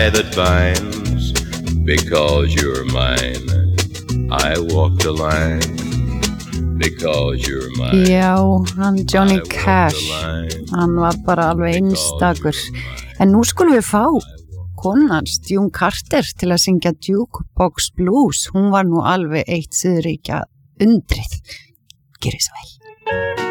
That binds because you're mine. I walk the line because you're mine. Já, hann Johnny Cash, hann var bara alveg einstakur. En nú skulum við fá konans June Carter til að syngja Jukebox Blues. Hún var nú alveg eitt Suðurríkja undrið. Gjörið svo vel.